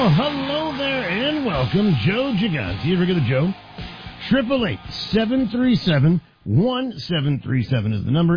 Well, hello there and welcome. Joe Gigante, regular Joe. 888-737-1737 is the number.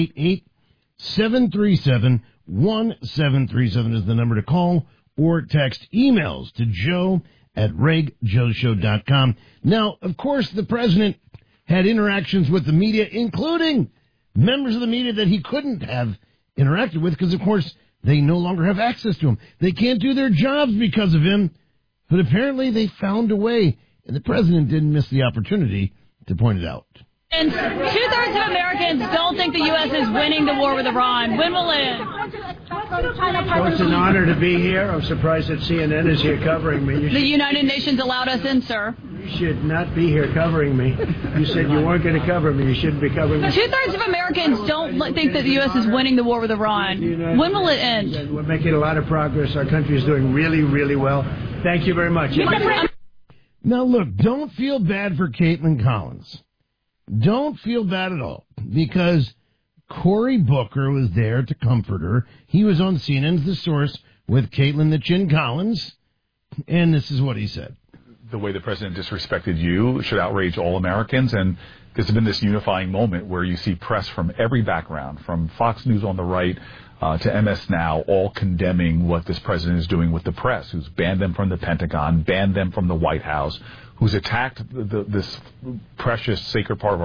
888-737-1737 is the number to call or text. Emails to joe@regjoeshow.com. Now, of course, the president had interactions with the media, including members of the media that he couldn't have interacted with because, of course, they no longer have access to him. They can't do their jobs because of him. But apparently they found a way, and the president didn't miss the opportunity to point it out. And two-thirds of Americans don't think the U.S. is winning the war with Iran. When will it end? Well, it's an honor to be here. I'm surprised that CNN is here covering me. The United Nations allowed us in, sir. You should not be here covering me. You said you weren't going to cover me. You shouldn't be covering me. Two-thirds of Americans don't think that the U.S. is winning the war with Iran. When will it end? We're making a lot of progress. Our country is doing really, really well. Thank you very much. Now, look, don't feel bad for Caitlin Collins. Don't feel bad at all, because Cory Booker was there to comfort her. He was on CNN's The Source with Caitlin the Chin Collins, and this is what he said. The way the president disrespected you should outrage all Americans, and there's been this unifying moment where you see press from every background, from Fox News on the right to MS Now, all condemning what this president is doing with the press, who's banned them from the Pentagon, banned them from the White House, who's attacked this precious, sacred part of our